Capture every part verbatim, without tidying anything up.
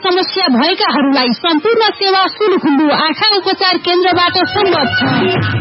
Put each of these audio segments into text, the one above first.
समस्या भएकाहरूलाई सम्पूर्ण सेवा सोलुखुम्बु आँखा उपचार केन्द्रबाट सम्भव छ।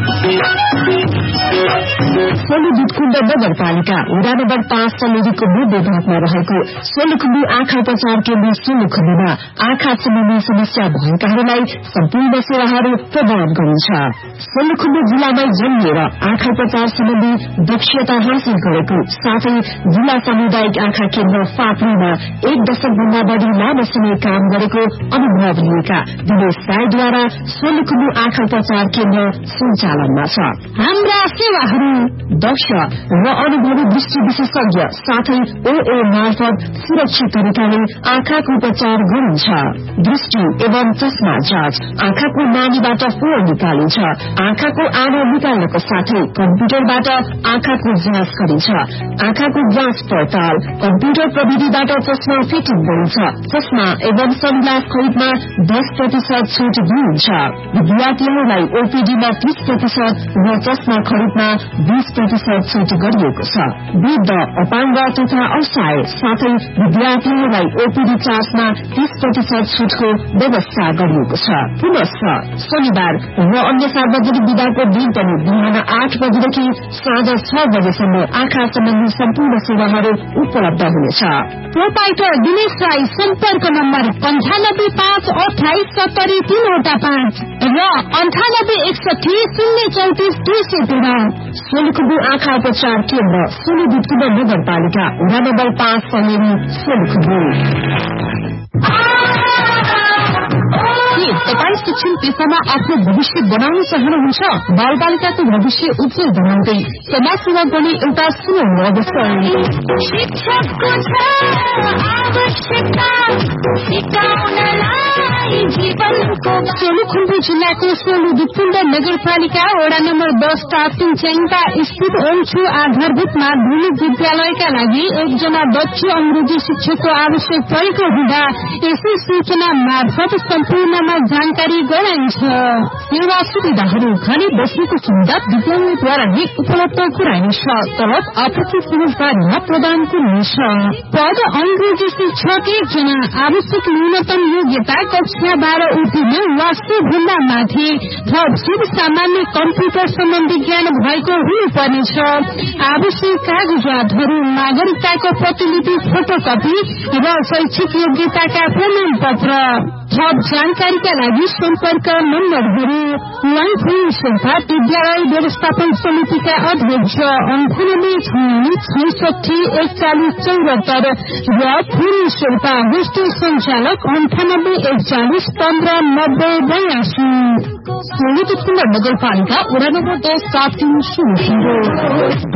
सोलुखुम्बु नगरपालिका वडा नम्बर पाँच समितिको मध्य भागमा रहेको सोलुखुम्बु आँखा उपचार केन्द्र सोलुखुम्बुमा आँखा सम्बन्धी समस्या भएकाहरूलाई सम्पूर्ण सेवाहरू प्रदान गरिन्छ। सोलुखुम्बु जिल्लामै जन्मिएर आँखा उपचार सम्बन्धी दक्षता हासिल गरेको साथै जिल्ला सामुदायिक आँखा केन्द्र फाप्रीमा एक दशक भन्दा बढ़ी लामो समय काम गरेको अनुभव लिएका दिनेश राईद्वारा सोलुखुम्बु आँखा उपचार केन्द्र सञ्चालनमा छ। हाम्रा सेवाहरू दक्ष र अनुभवी दृष्टि विशेषज्ञ साथै ओए मार्फत सुरक्षित तरिकाले आँखाको उपचार गरिन्छ। दृष्टि एवं चस्मा जाँच, आँखाको नानीबाट फोहोर निकालिन्छ, आँखाको आँखा निकाल्नको साथै कम्प्युटरबाट आँखाको जाँच गरिन्छ। आँखाको जाँच पड़ताल कम्प्युटर प्रविधिबाट चस्मा फिटिङ गरिन्छ। चस्मा एवं सनग्लास खरिदमा दस प्रतिशत छूट दिइन्छ। विद्यार्थीहरूलाई ओपीडीमा तीस प्रतिशत र चस्मा खरिदमा बीस प्रतिशत छूट गरिएको छ। वृद्ध, अपाङ्ग तथा असहाय साथै विद्यार्थीहरूलाई ओपीडी चार्जमा तीस प्रतिशत छूटको व्यवस्था गरिएको छ। पुनश्च शनिबार र अन्य सार्वजनिक विधाको दिन पनि बिहान आठ बजेदेखि साँझ छ बजेसम्म आँखा सम्बन्धी सम्पूर्ण सेवाहरू उपलब्ध हुनेछ। प्रोपाइटर दिनेश राई सम्पर्क नम्बर अन्ठानब्बे पाँच अठाइस सत्तरी तीनवटा पाँच र अन्ठानब्बे एकसठी शून्य चौतिस दुई सय तेह्र। सोलुखुम्बु आँखा उपचार केन्द्र सोलुखुम्बु नगरपालिका वडा नम्बर पाँच समेरी सोलुखुम्बु। तपाईँ शिक्षण पेशामा आफ्नो भविष्य बनाउन चाहनुहुन्छ? बाल बालिकाको भविष्य उज्जवल बनाउँदै समाज सेवा गर्ने एउटा सुनौलो अवसर। शिक्षकको छ आवश्यकता सिकाउनलाई जीवनको। सोलुखुम्बु जिल्लाको सोलुखुम्बु नगरपालिका वडा नम्बर दस टापिङ च्याङपा स्थित ओल्छु आधारभूत माध्यमिक विद्यालयका लागि एकजना दक्ष अंग्रेजी शिक्षकको आवश्यक परेको हुँदा यसै सूचना मार्फत सम्पूर्णमा जानकारी गराइन्छ। सेवा सुविधाहरू खाने बस्नेको सुविधा विद्यालयद्वारा नै उपलब्ध गराइनेछ। तलब आपत्ति समझदारीमा प्रदान गरिनेछ। पद अंग्रेजी शिक्षक एकजना। आवश्यक न्यूनतम योग्यता कक्षा बाह्र उत्तीर्ण वा सोभन्दा माथि थप शुभ सामान्य कम्प्युटर सम्बन्धी ज्ञान भएको हुनुपर्नेछ। आवश्यक कागजातहरू नागरिकताको प्रतिलिपि, फोटोकपी र शैक्षिक योग्यताका प्रमाण पत्र। थप जानकारीका लागि सम्पर्क नम्बरहरू लैफुङ शेर्पा विद्यालय व्यवस्थापन समितिका अध्यक्ष अन्ठानब्बे छैसठी एकचालिस चौरात्तर र फुरी शेर्पा होस्टेल संचालक अन्ठानब्बे एकचालिस पन्ध्र नब्बे बयासी। सोलुखुम्बु नगरपालिका वडा नम्बर दस टापिङ सोलुखुम्बु।